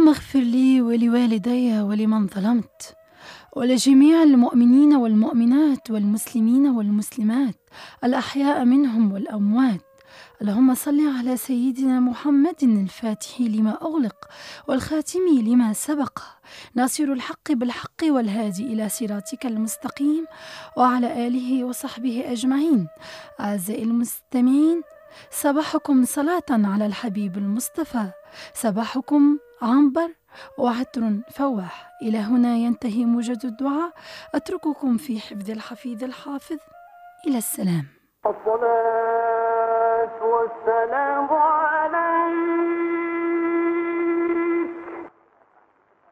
اللهم اغفر لي ولوالدي ولمن ظلمت، ولجميع المؤمنين والمؤمنات والمسلمين والمسلمات الأحياء منهم والأموات. اللهم صل على سيدنا محمد الفاتح لما أغلق والخاتم لما سبق، ناصر الحق بالحق والهادي إلى صراطك المستقيم، وعلى آله وصحبه أجمعين. أعزائي المستمعين، صباحكم صلاة على الحبيب المصطفى، صباحكم عنبر وعطر فواح. إلى هنا ينتهي موجز الدعاء، أترككم في حفظ الحفيظ الحافظ. إلى السلام. الصلاة والسلام